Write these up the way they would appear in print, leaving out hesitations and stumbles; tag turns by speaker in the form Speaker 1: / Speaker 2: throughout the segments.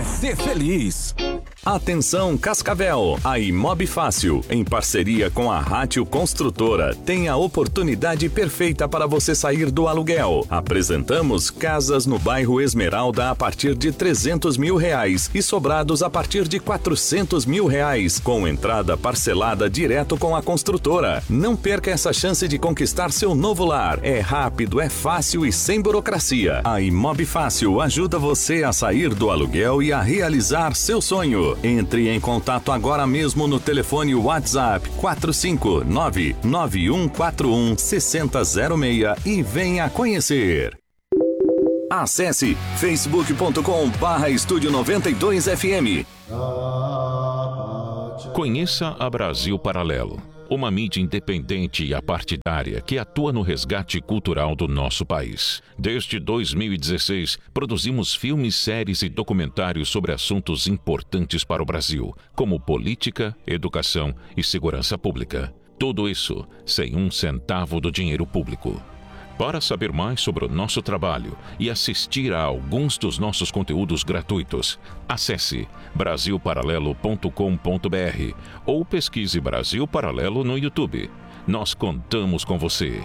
Speaker 1: ser feliz.
Speaker 2: Atenção Cascavel, a Imob Fácil, em parceria com a Rátio Construtora, tem a oportunidade perfeita para você sair do aluguel. Apresentamos casas no bairro Esmeralda a partir de R$300 mil e sobrados a partir de R$400 mil, com entrada parcelada direto com a construtora. Não perca essa chance de conquistar seu novo lar. É rápido, é fácil e sem burocracia. A Imob Fácil ajuda você a sair do aluguel e a realizar seu sonho. Entre em contato agora mesmo no telefone WhatsApp 459-9141-6006 e venha conhecer. Acesse facebook.com/Estúdio 92FM.
Speaker 3: Conheça a Brasil Paralelo, uma mídia independente e apartidária que atua no resgate cultural do nosso país. Desde 2016, produzimos filmes, séries e documentários sobre assuntos importantes para o Brasil, como política, educação e segurança pública. Tudo isso sem um centavo do dinheiro público. Para saber mais sobre o nosso trabalho e assistir a alguns dos nossos conteúdos gratuitos, acesse brasilparalelo.com.br ou pesquise Brasil Paralelo no YouTube. Nós contamos com você.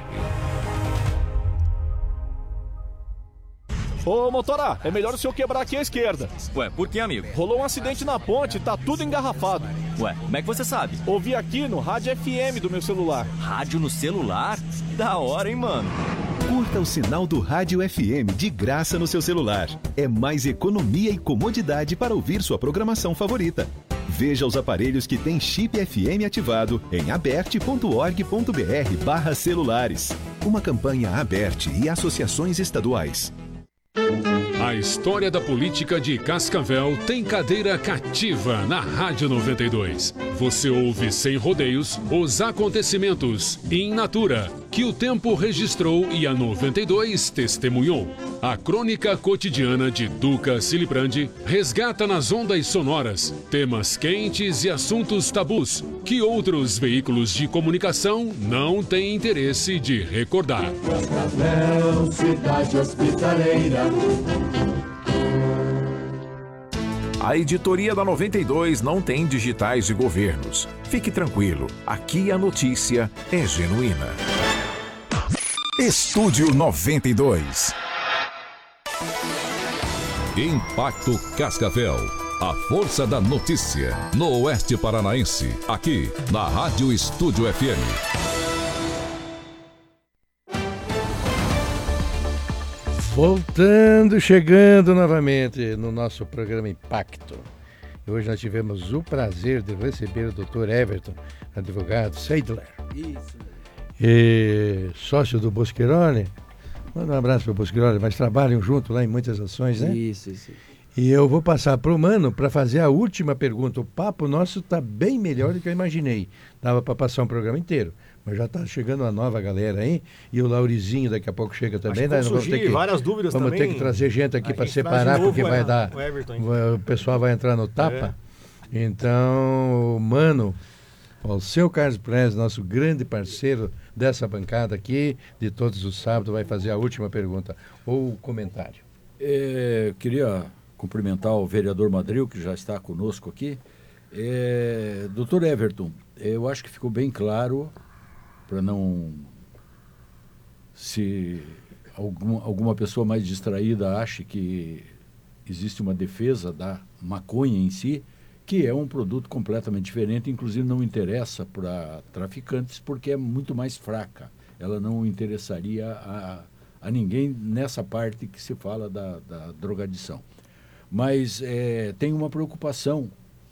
Speaker 4: Ô, motora, é melhor o senhor quebrar aqui à esquerda.
Speaker 1: Ué, por que, amigo?
Speaker 4: Rolou um acidente na ponte, tá tudo engarrafado.
Speaker 1: Ué, como é que você sabe?
Speaker 4: Ouvi aqui no rádio FM do meu celular.
Speaker 1: Rádio no celular? Da hora, hein, mano?
Speaker 5: Curta o sinal do Rádio FM de graça no seu celular. É mais economia e comodidade para ouvir sua programação favorita. Veja os aparelhos que têm chip FM ativado em aberte.org.br/celulares. Uma campanha Aberte e associações estaduais.
Speaker 6: A história da política de Cascavel tem cadeira cativa na Rádio 92. Você ouve sem rodeios os acontecimentos in natura que o tempo registrou e a 92 testemunhou. A crônica cotidiana de Duca Silibrandi resgata nas ondas sonoras temas quentes e assuntos tabus que outros veículos de comunicação não têm interesse de recordar.
Speaker 7: Cascavel, cidade hospitaleira.
Speaker 8: A editoria da 92 não tem digitais de governos. Fique tranquilo, aqui a notícia é genuína. Estúdio 92.
Speaker 9: Impacto Cascavel. A força da notícia. No Oeste Paranaense. Aqui, na Rádio Estúdio FM.
Speaker 10: Chegando novamente no nosso programa Impacto. Hoje nós tivemos o prazer de receber o Dr. Everton, advogado Seidler.
Speaker 11: Isso.
Speaker 10: E sócio do Boscheroni. Manda um abraço para o Boscheroni, mas trabalham junto lá em muitas ações, né?
Speaker 11: Isso.
Speaker 10: E eu vou passar para o Mano para fazer a última pergunta. O papo nosso está bem melhor do que eu imaginei. Dava para passar um programa inteiro. Mas já está chegando uma nova galera aí. E o Laurizinho daqui a pouco chega também.
Speaker 4: Vamos ter várias dúvidas
Speaker 10: vamos
Speaker 4: também.
Speaker 10: Ter que trazer gente aqui para separar, porque vai dar. O pessoal vai entrar no tapa. Então, Mano, o seu Carlos Prez, nosso grande parceiro dessa bancada aqui, de todos os sábados, vai fazer a última pergunta ou comentário.
Speaker 12: Queria cumprimentar o vereador Madril, que já está conosco aqui. Doutor Everton, eu acho que ficou bem claro, para não se alguma pessoa mais distraída ache que existe uma defesa da maconha em si, que é um produto completamente diferente, inclusive não interessa para traficantes, porque é muito mais fraca. Ela não interessaria a ninguém nessa parte que se fala da drogadição. Mas tem uma preocupação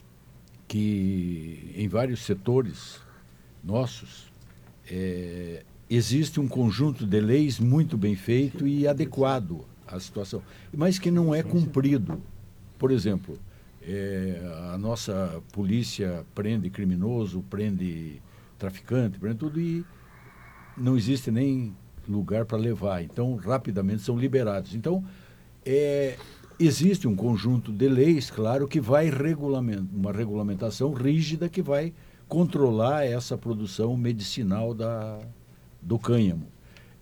Speaker 12: que em vários setores nossos existe um conjunto de leis muito bem feito e adequado à situação, mas que não é cumprido. Por exemplo, a nossa polícia prende criminoso, prende traficante, prende tudo e não existe nem lugar para levar. Então, rapidamente são liberados. Então, existe um conjunto de leis, claro, que vai uma regulamentação rígida que vai controlar essa produção medicinal do cânhamo.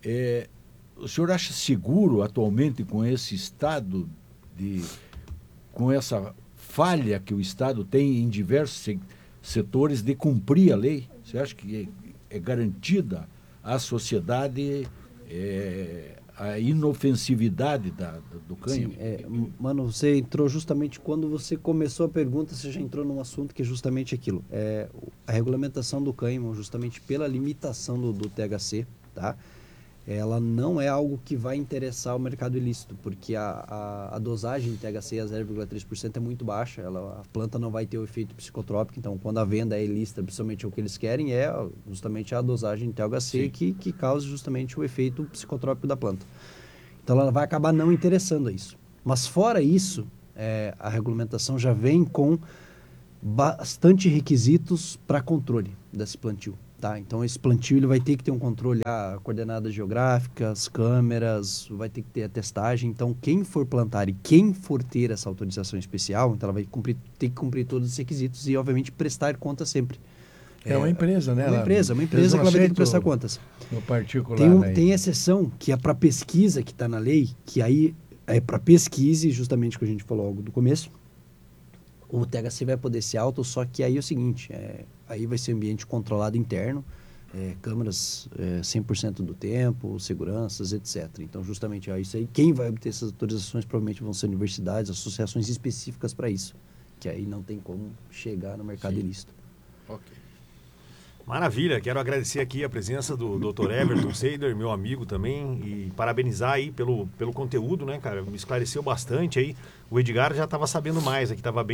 Speaker 12: O senhor acha seguro atualmente com esse estado com essa falha que o Estado tem em diversos setores de cumprir a lei? Você acha que é garantida à sociedade a inofensividade do cânhamo?
Speaker 11: Sim, mano, você entrou justamente quando você começou a pergunta, você já entrou num assunto que é justamente aquilo. A regulamentação do cânhamo, justamente pela limitação do THC, tá? Ela não é algo que vai interessar o mercado ilícito, porque a dosagem de THC a 0,3% é muito baixa, a planta não vai ter o efeito psicotrópico, então quando a venda é ilícita, principalmente o que eles querem é justamente a dosagem de THC que causa justamente o efeito psicotrópico da planta. Então ela vai acabar não interessando a isso. Mas fora isso, a regulamentação já vem com bastante requisitos para controle desse plantio. Tá, então esse plantio ele vai ter que ter um controle, coordenadas geográficas, câmeras, vai ter que ter a testagem. Então quem for plantar e quem for ter essa autorização especial, então ela vai ter que cumprir todos os requisitos e obviamente prestar contas sempre.
Speaker 10: É uma empresa, né?
Speaker 11: É uma empresa que ela vai ter que prestar contas.
Speaker 10: No particular.
Speaker 11: Tem exceção que é para pesquisa que está na lei, que aí é para pesquisa, justamente o que a gente falou logo do começo. O THC vai poder ser alto, só que aí é o seguinte, aí vai ser ambiente controlado interno, câmeras 100% do tempo, seguranças, etc. Então, justamente, isso aí, quem vai obter essas autorizações provavelmente vão ser universidades, associações específicas para isso, que aí não tem como chegar no mercado ilícito.
Speaker 13: Ok. Maravilha, quero agradecer aqui a presença do Dr. Everton Seider, meu amigo também, e parabenizar aí pelo conteúdo, né, cara? Me esclareceu bastante aí. O Edgar já estava sabendo mais aqui, estava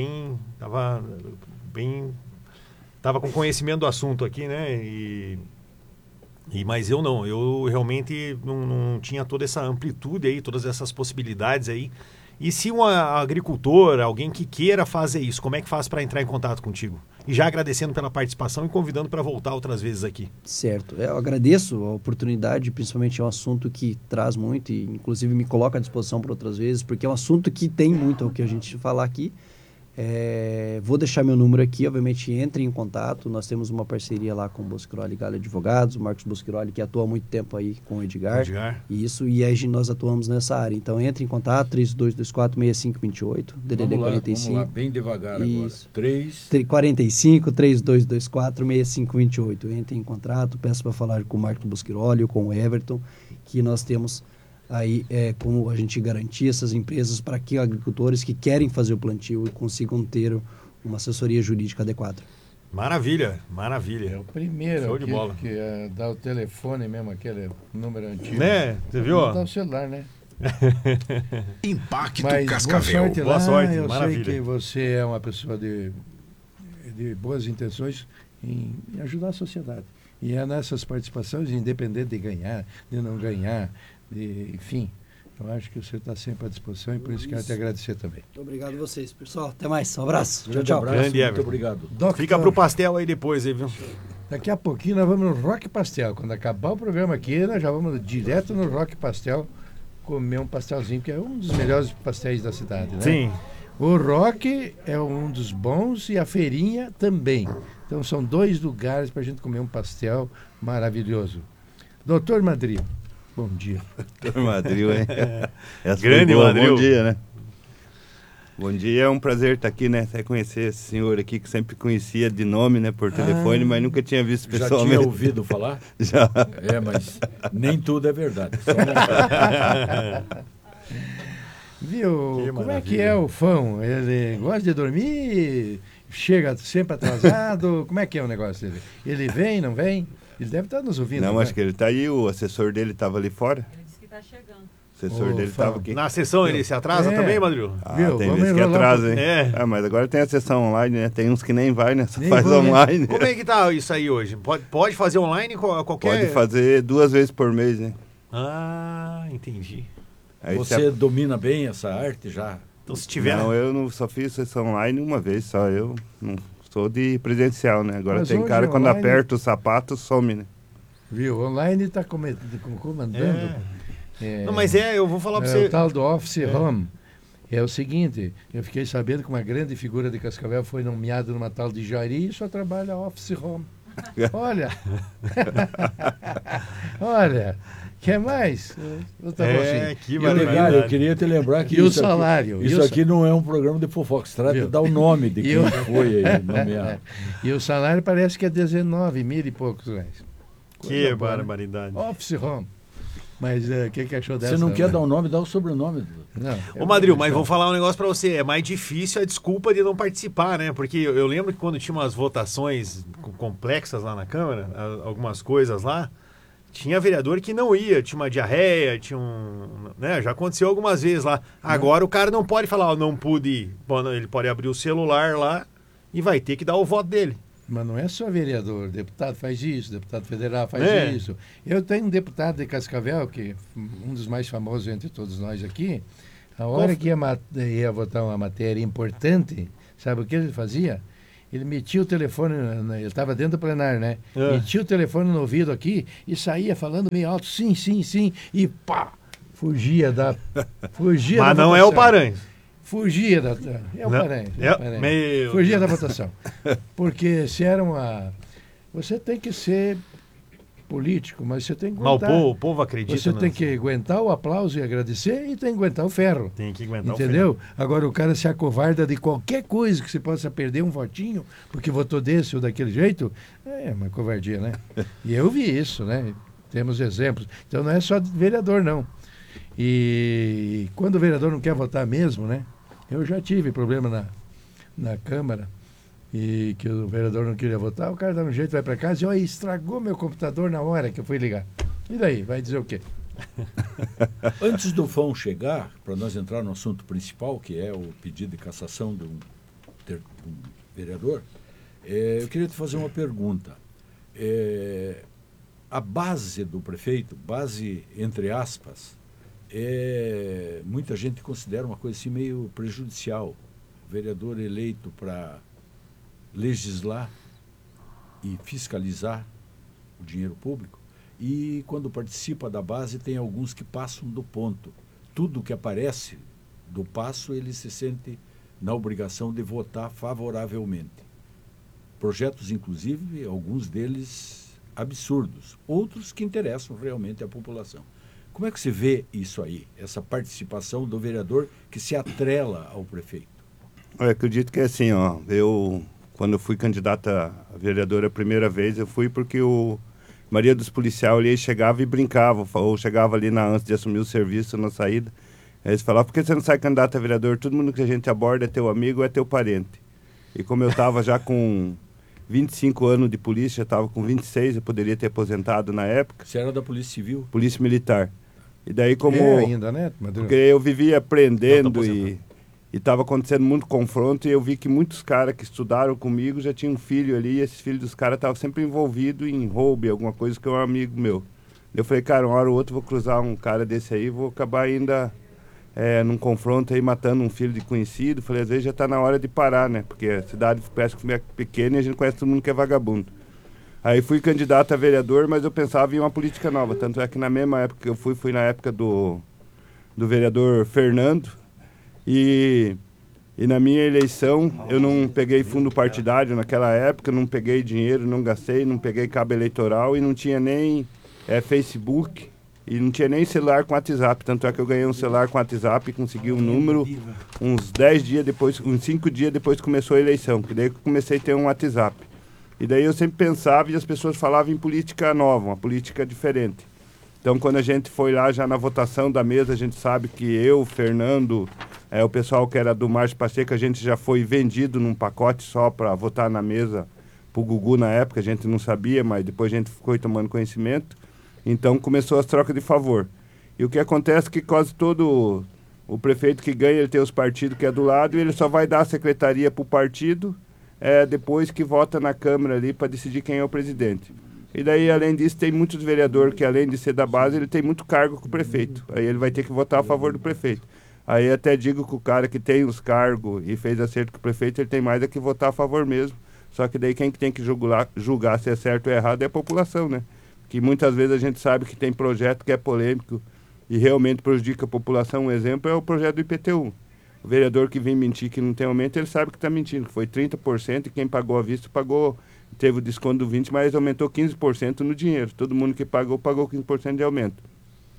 Speaker 13: com conhecimento do assunto aqui, né? Mas eu não, eu realmente não tinha toda essa amplitude aí, todas essas possibilidades aí. E se um agricultor, alguém que queira fazer isso, como é que faz para entrar em contato contigo? E já agradecendo pela participação e convidando para voltar outras vezes aqui.
Speaker 11: Certo. Eu agradeço a oportunidade, principalmente é um assunto que traz muito e inclusive me coloca à disposição para outras vezes, porque é um assunto que tem muito o que a gente falar aqui. Vou deixar meu número aqui, obviamente entre em contato, nós temos uma parceria lá com o Bosquiroli Galho Advogados, o Marcos Bosquiroli que atua há muito tempo aí com o Edgar. E aí nós atuamos nessa área, então entre em contato, 3224-6528, DDD 45.
Speaker 12: Vamos lá, bem devagar
Speaker 11: isso.
Speaker 12: Agora,
Speaker 11: 45-3224-6528, entre em contato, peço para falar com o Marcos Bosquiroli ou com o Everton, que nós temos aí como a gente garantir essas empresas para que agricultores que querem fazer o plantio e consigam ter uma assessoria jurídica adequada.
Speaker 13: Maravilha, maravilha.
Speaker 10: É o primeiro.
Speaker 13: Show de bola.
Speaker 10: Que dá o telefone mesmo, aquele número antigo.
Speaker 13: Né? Você viu?
Speaker 10: Não dá o celular, né?
Speaker 8: Impacto
Speaker 10: Mas
Speaker 8: Cascavel.
Speaker 10: Boa sorte,
Speaker 13: maravilha.
Speaker 10: Eu sei que você é uma pessoa de boas intenções em ajudar a sociedade. E é nessas participações, independente de ganhar, de não ganhar, enfim, eu acho que você está sempre à disposição e por isso quero te agradecer também.
Speaker 11: Muito obrigado a vocês, pessoal. Até mais. Um abraço. Tchau.
Speaker 13: Grande
Speaker 12: muito obrigado.
Speaker 13: Fica pro pastel aí depois, viu?
Speaker 10: Daqui a pouquinho nós vamos no Rock Pastel. Quando acabar o programa aqui, nós já vamos direto no Rock Pastel comer um pastelzinho, que é um dos melhores pastéis da cidade, né?
Speaker 13: Sim.
Speaker 10: O Rock é um dos bons e a feirinha também. Então são dois lugares para a gente comer um pastel maravilhoso. Doutor Madrid, bom dia.
Speaker 14: Doutor Madril, hein?
Speaker 13: Grande Madril.
Speaker 14: Bom dia, né? Bom dia, é um prazer estar aqui, né? Até conhecer esse senhor aqui que sempre conhecia de nome, né? Por telefone, mas nunca tinha visto pessoalmente.
Speaker 12: Já tinha ouvido falar?
Speaker 14: Já.
Speaker 12: Mas nem tudo é verdade. Só
Speaker 10: Viu? Como é que é o Fão? Ele gosta de dormir? Chega sempre atrasado? Como é que é o negócio dele? Ele vem, não vem? Ele deve estar nos ouvindo.
Speaker 14: Não, acho que ele está aí, o assessor dele estava ali fora.
Speaker 15: Ele disse que está chegando.
Speaker 14: O assessor dele estava aqui.
Speaker 13: Na sessão ele se atrasa também, Madril?
Speaker 14: Tem vezes que atrasa, hein? Mas agora tem a sessão online, né? Tem uns que nem vai, né? Só faz online.
Speaker 13: Como é que tá isso aí hoje? Pode fazer online qualquer...
Speaker 14: Pode fazer 2 vezes por mês, né?
Speaker 13: Ah, entendi.
Speaker 12: Aí você domina bem essa arte já?
Speaker 13: Então, se tiver...
Speaker 14: Não, eu só fiz sessão online uma vez só. Eu não sou de presencial, né? Agora
Speaker 10: Mas
Speaker 14: tem cara quando
Speaker 10: online...
Speaker 14: aperta o sapato, some, né?
Speaker 10: Viu? Online está comandando.
Speaker 13: Não, mas eu vou falar para você...
Speaker 10: O tal do Office Home. É o seguinte, eu fiquei sabendo que uma grande figura de Cascavel foi nomeada numa tal de Jari e só trabalha Office Home. Olha! Olha! Quer mais?
Speaker 12: Tá assim. Que legal, eu queria te lembrar que
Speaker 10: e o salário?
Speaker 12: Isso aqui não é um programa de fofoca, se trata de dar o nome de quem foi aí nomeado.
Speaker 10: E o salário parece que é 19 mil e poucos reais.
Speaker 13: Que barbaridade.
Speaker 10: Office Home. Mas o que achou dessa?
Speaker 12: Você não quer dar o nome, dá o sobrenome.
Speaker 10: Não.
Speaker 13: Ô, Madril, mas vou falar um negócio pra você. É mais difícil a desculpa de não participar, né? Porque eu lembro que quando tinha umas votações complexas lá na Câmara, algumas coisas lá, tinha vereador que não ia, tinha uma diarreia, tinha né? Já aconteceu algumas vezes lá. Agora o cara não pode falar, não pude ir. Ele pode abrir o celular lá e vai ter que dar o voto dele.
Speaker 10: Mas não é só vereador, deputado faz isso, deputado federal faz isso. Eu tenho um deputado de Cascavel, que um dos mais famosos entre todos nós aqui, a hora que ia votar uma matéria importante, sabe o que ele fazia? Ele metia o telefone, ele estava dentro do plenário, né? Metia o telefone no ouvido aqui e saía falando meio alto, sim, sim, sim, e pá, fugia da
Speaker 13: Mas não
Speaker 10: votação.
Speaker 13: é o Paranhos.
Speaker 10: Fugia da... É o Paranhos. Fugia da votação. Porque se era uma... Você tem que ser político, mas você tem que aguentar...
Speaker 13: Mas o povo acredita.
Speaker 10: Você tem que aguentar o aplauso e agradecer e tem que aguentar o ferro.
Speaker 13: Tem que aguentar
Speaker 10: entendeu?
Speaker 13: o ferro.
Speaker 10: Agora o cara se acovarda de qualquer coisa que você possa perder um votinho porque votou desse ou daquele jeito, é uma covardia, né? E eu vi isso, né? Temos exemplos. Então não é só vereador, não. E quando o vereador não quer votar mesmo, né? Eu já tive problema na Câmara e que o vereador não queria votar, o cara dá um jeito, vai para casa e olha, estragou meu computador na hora que eu fui ligar. E daí? Vai dizer o quê?
Speaker 12: Antes do Fão chegar, para nós entrar no assunto principal, que é o pedido de cassação de um vereador, eu queria te fazer uma pergunta. A base do prefeito, base entre aspas, muita gente considera uma coisa assim meio prejudicial. O vereador eleito para legislar e fiscalizar o dinheiro público, e quando participa da base tem alguns que passam do ponto. Tudo que aparece do passo ele se sente na obrigação de votar favoravelmente. Projetos, inclusive, alguns deles absurdos, outros que interessam realmente à população. Como é que você vê isso aí, essa participação do vereador que se atrela ao prefeito?
Speaker 14: Eu acredito que é assim, ó, quando eu fui candidato a vereador a primeira vez, eu fui porque o Maria dos Policiais ali chegava e brincava, ou chegava ali antes de assumir o serviço, na saída, eles falavam, por que você não sai candidato a vereador? Todo mundo que a gente aborda é teu amigo ou é teu parente. E como eu estava já com 25 anos de polícia, já estava com 26, eu poderia ter aposentado na época.
Speaker 12: Você era da Polícia Civil?
Speaker 14: Polícia Militar. E daí como...
Speaker 10: ainda, né, Maduro?
Speaker 14: Porque eu vivia aprendendo e estava acontecendo muito confronto, e eu vi que muitos caras que estudaram comigo já tinham um filho ali, e esses filhos dos caras estavam sempre envolvidos em roubo, alguma coisa que é um amigo meu. Eu falei, cara, uma hora ou outra vou cruzar um cara desse aí, vou acabar ainda num confronto aí, matando um filho de conhecido. Falei, às vezes já está na hora de parar, né? Porque a cidade parece que é pequena e a gente conhece todo mundo que é vagabundo. Aí fui candidato a vereador, mas eu pensava em uma política nova. Tanto é que na mesma época que eu fui na época do vereador Fernando. E na minha eleição eu não peguei fundo partidário naquela época, não peguei dinheiro, não gastei, não peguei cabo eleitoral e não tinha nem Facebook e não tinha nem celular com WhatsApp. Tanto é que eu ganhei um celular com WhatsApp e consegui um número uns 10 dias depois, uns 5 dias depois que começou a eleição, que daí eu comecei a ter um WhatsApp. E daí eu sempre pensava e as pessoas falavam em política nova, uma política diferente. Então, quando a gente foi lá já na votação da mesa, a gente sabe que eu, Fernando, o pessoal que era do Márcio Pacheco, a gente já foi vendido num pacote só para votar na mesa para o Gugu na época, a gente não sabia, mas depois a gente ficou tomando conhecimento. Então, começou as trocas de favor. E o que acontece é que quase todo o prefeito que ganha, ele tem os partidos que é do lado e ele só vai dar a secretaria para o partido depois que vota na Câmara ali para decidir quem é o presidente. E daí, além disso, tem muitos vereadores que, além de ser da base, ele tem muito cargo com o prefeito. Aí ele vai ter que votar a favor do prefeito. Aí até digo que o cara que tem os cargos e fez acerto com o prefeito, ele tem mais é que votar a favor mesmo. Só que daí quem tem que julgar se é certo ou errado é a população, né? Que muitas vezes a gente sabe que tem projeto que é polêmico e realmente prejudica a população. Um exemplo é o projeto do IPTU. O vereador que vem mentir que não tem aumento, ele sabe que está mentindo. Foi 30% e quem pagou à vista teve o desconto do 20%, mas aumentou 15% no dinheiro. Todo mundo que pagou 15% de aumento.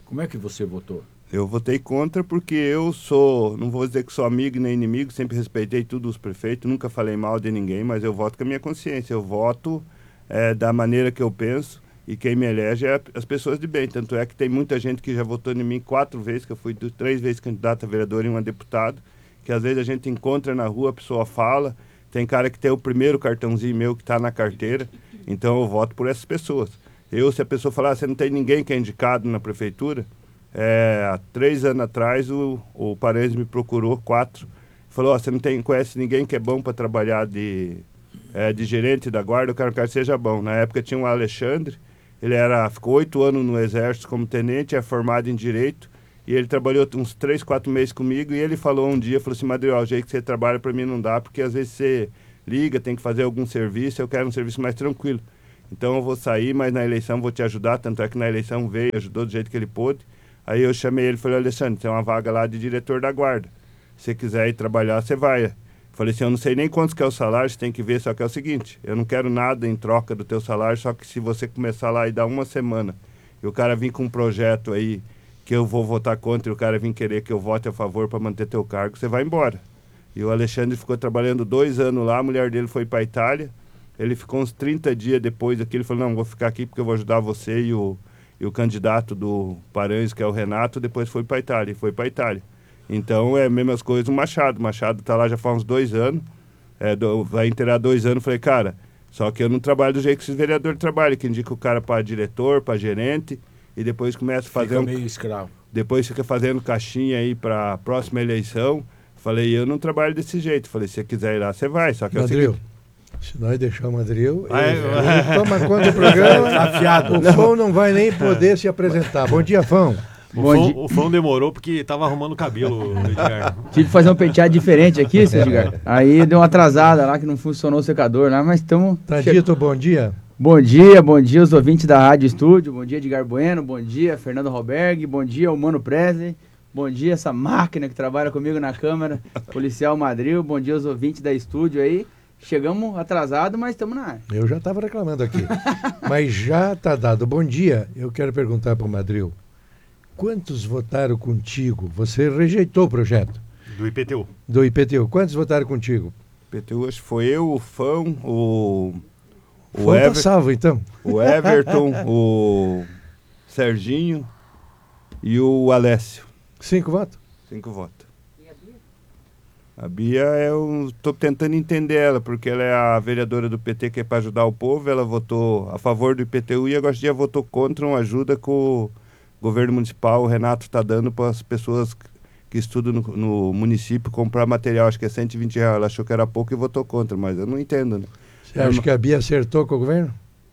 Speaker 12: Como é que você votou?
Speaker 14: Eu votei contra porque não vou dizer que sou amigo nem inimigo, sempre respeitei tudo os prefeitos, nunca falei mal de ninguém, mas eu voto com a minha consciência, eu voto da maneira que eu penso, e quem me elege é as pessoas de bem. Tanto é que tem muita gente que já votou em mim 4 vezes, que eu fui 3 vezes candidato a vereador e uma deputado, que às vezes a gente encontra na rua, a pessoa fala, tem cara que tem o primeiro cartãozinho meu que está na carteira, então eu voto por essas pessoas. Se a pessoa falar, você não tem ninguém que é indicado na prefeitura, há 3 anos atrás o Paranhos me procurou, 4, falou, você não conhece ninguém que é bom para trabalhar de gerente da guarda, eu quero que seja bom. Na época tinha um Alexandre, ele ficou 8 anos no exército como tenente, é formado em direito, e ele trabalhou uns 3, 4 meses comigo, e ele falou um dia, falou assim, Madrigal, o jeito que você trabalha para mim não dá, porque às vezes você liga, tem que fazer algum serviço, eu quero um serviço mais tranquilo. Então eu vou sair, mas na eleição vou te ajudar, tanto é que na eleição veio, ajudou do jeito que ele pôde. Aí eu chamei ele e falei, Alexandre, tem uma vaga lá de diretor da guarda, se você quiser ir trabalhar, você vai. Falei assim, eu não sei nem quantos que é o salário, você tem que ver, só que é o seguinte, eu não quero nada em troca do teu salário, só que se você começar lá e dar 1 semana, e o cara vir com um projeto aí, que eu vou votar contra, e o cara vir querer que eu vote a favor para manter teu cargo, você vai embora. E o Alexandre ficou trabalhando 2 anos lá, a mulher dele foi para a Itália, ele ficou uns 30 dias depois aqui, ele falou, não, vou ficar aqui porque eu vou ajudar você e o candidato do Paranhos, que é o Renato, depois foi para a Itália, e foi para a Itália. Então, é a mesma coisa o Machado. O Machado está lá já faz uns 2 anos, vai inteirar 2 anos. Falei, cara, só que eu não trabalho do jeito que esses vereadores trabalham, que indica o cara para diretor, para gerente, e depois começa a fazer
Speaker 12: meio escravo.
Speaker 14: Depois fica fazendo caixinha aí para a próxima eleição. Falei, eu não trabalho desse jeito. Falei, se você quiser ir lá, você vai. Só que
Speaker 10: Madril, se nós deixar o Madril, ele toma conta do programa, o Fão não vai nem poder se apresentar. Bom dia, Fão.
Speaker 13: O Fão demorou porque tava arrumando o cabelo, Edgar.
Speaker 15: Tive que fazer um penteado diferente aqui, seu Edgar. Aí deu uma atrasada lá que não funcionou o secador lá, mas estamos...
Speaker 10: Tá dito bom dia.
Speaker 15: Bom dia os ouvintes da Rádio Estúdio, bom dia Edgar Bueno, bom dia Fernando Roberg, bom dia o Mano Presley, bom dia essa máquina que trabalha comigo na Câmara, Policial Madril, bom dia os ouvintes da Estúdio aí. Chegamos atrasados, mas estamos na área.
Speaker 10: Eu já estava reclamando aqui, mas já tá dado bom dia. Eu quero perguntar para o Madril, quantos votaram contigo? Você rejeitou o projeto?
Speaker 13: Do IPTU.
Speaker 10: Do IPTU. Quantos votaram contigo?
Speaker 14: IPTU, acho que foi eu, o Fão, o
Speaker 10: Fão tá salvo, então.
Speaker 14: O Everton, o Serginho e o Alessio.
Speaker 10: 5 votos?
Speaker 14: 5 votos. E a Bia? A Bia, eu estou tentando entender ela, porque ela é a vereadora do PT que é para ajudar o povo, ela votou a favor do IPTU e agora dia votou contra uma ajuda que o governo municipal, o Renato, está dando para as pessoas que estudam no município comprar material, acho que é R$120. Ela achou que era pouco e votou contra, mas eu não entendo, né?
Speaker 10: Você acha que a Bia acertou com o governo?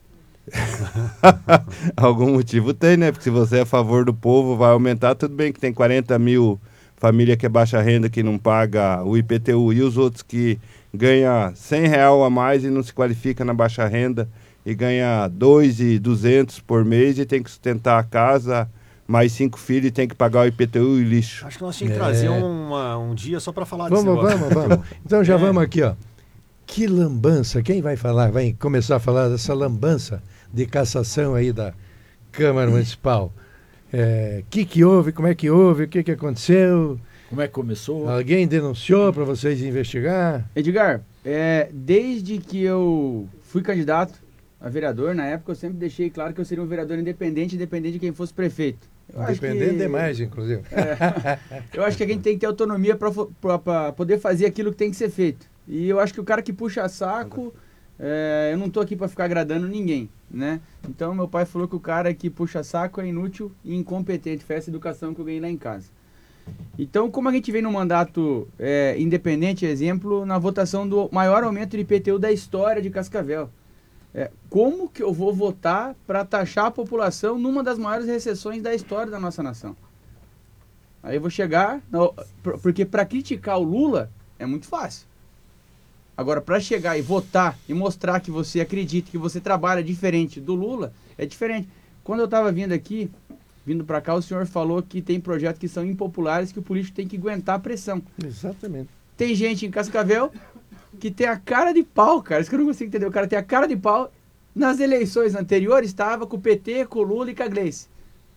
Speaker 14: Algum motivo tem, né? Porque se você é a favor do povo, vai aumentar. Tudo bem que tem 40 mil famílias que é baixa renda que não paga o IPTU e os outros que ganham R$100 a mais e não se qualifica na baixa renda e ganha 2.200 por mês e tem que sustentar a casa, mais 5 filhos e tem que pagar o IPTU e lixo.
Speaker 13: Acho que nós tínhamos que trazer um dia só para falar
Speaker 10: disso. Vamos. Então já vamos aqui, ó. Que lambança, quem vai falar? Vai começar a falar dessa lambança de cassação aí da Câmara Municipal. Que houve, como é que houve, o que aconteceu?
Speaker 12: Como é que começou?
Speaker 10: Alguém denunciou para vocês investigar?
Speaker 15: Edgar, desde que eu fui candidato a vereador, na época eu sempre deixei claro que eu seria um vereador independente de quem fosse prefeito.
Speaker 10: Independente demais, inclusive.
Speaker 15: Eu acho que a gente tem que ter autonomia para poder fazer aquilo que tem que ser feito. E eu acho que o cara que puxa saco, eu não tô aqui para ficar agradando ninguém, né? Então meu pai falou que o cara que puxa saco é inútil e incompetente. Foi essa educação que eu ganhei lá em casa. Então, como a gente vem no mandato independente, exemplo, na votação do maior aumento de IPTU da história de Cascavel. Como que eu vou votar para taxar a população numa das maiores recessões da história da nossa nação? Aí eu vou chegar... porque para criticar o Lula é muito fácil. Agora, para chegar e votar e mostrar que você acredita, que você trabalha diferente do Lula, é diferente. Quando eu estava vindo para cá, o senhor falou que tem projetos que são impopulares, que o político tem que aguentar a pressão.
Speaker 10: Exatamente.
Speaker 15: Tem gente em Cascavel que tem a cara de pau, cara. Isso que eu não consigo entender. O cara tem a cara de pau. Nas eleições anteriores estava com o PT, com o Lula e com a Gleice.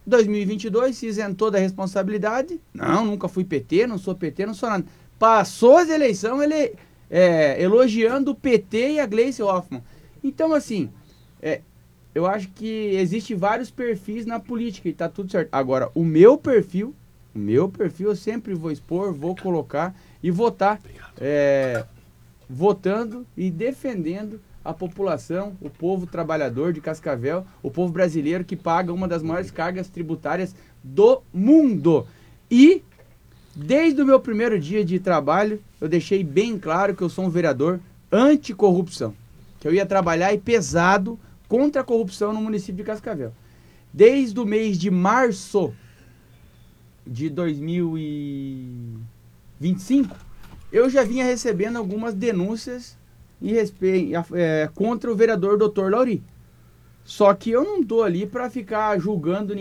Speaker 15: 2022 se isentou da responsabilidade. Não, nunca fui PT, não sou PT, não sou nada. Passou as eleições elogiando o PT e a Gleice Hoffmann. Então, assim, eu acho que existe vários perfis na política e tá tudo certo. Agora, o meu perfil eu sempre vou expor, vou colocar e votar, votando e defendendo a população, o povo trabalhador de Cascavel, o povo brasileiro que paga uma das maiores cargas tributárias do mundo. E, desde o meu primeiro dia de trabalho, eu deixei bem claro que eu sou um vereador anticorrupção, que eu ia trabalhar e pesado contra a corrupção no município de Cascavel. Desde o mês de março de 2025, eu já vinha recebendo algumas denúncias contra o vereador Dr. Lauri. Só que eu não estou ali para ficar julgando